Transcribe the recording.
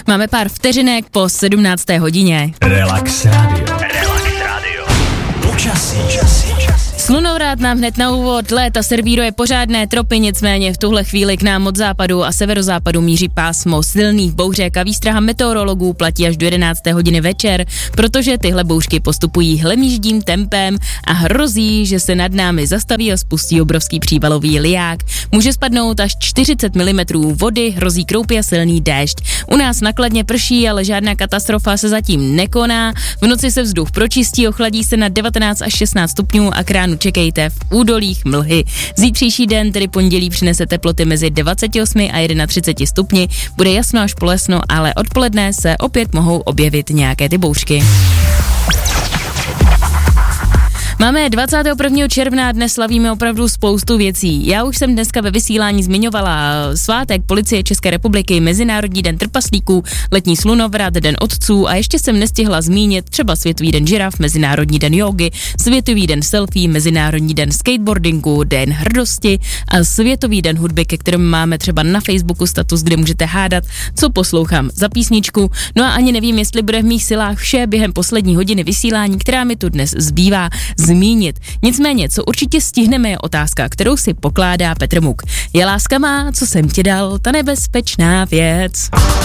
Máme pár vteřinek po 17. hodině. Relax Radio. Počasí. Slunovrat nám hned na úvod léta servíruje pořádné tropy, nicméně v tuhle chvíli k nám od západu a severozápadu míří pásmo silných bouřek a výstraha meteorologů platí až do 11. hodiny večer, protože tyhle bouřky postupují hlemýždím tempem a hrozí, že se nad námi zastaví a spustí obrovský přívalový liják. Může spadnout až 40 mm vody, hrozí kroupy a silný déšť. U nás nakladně prší, ale žádná katastrofa se zatím nekoná. V noci se vzduch pročistí, ochladí se na 19 až 16 stupňů a k ránu čekejte v údolích mlhy. Zítřejší den, tedy pondělí, přinese teploty mezi 28 a 31 stupni. Bude jasno až polesno, ale odpoledne se opět mohou objevit nějaké ty bouřky. Máme 21. června, dnes slavíme opravdu spoustu věcí. Já už jsem dneska ve vysílání zmiňovala svátek Policie České republiky, Mezinárodní den trpaslíků, letní slunovrat, den otců a ještě jsem nestihla zmínit třeba Světový den žiraf, Mezinárodní den jógy, Světový den selfie, Mezinárodní den skateboardingu, Den hrdosti a Světový den hudby, ke kterému máme třeba na Facebooku status, kde můžete hádat, co poslouchám za písničku. No a ani nevím, jestli bude v mých silách vše během poslední hodiny vysílání, která mi tu dnes zbývá, zmínit. Nicméně, co určitě stihneme, je otázka, kterou si pokládá Petr Muk. Je láska má, co jsem ti dal, ta nebezpečná věc.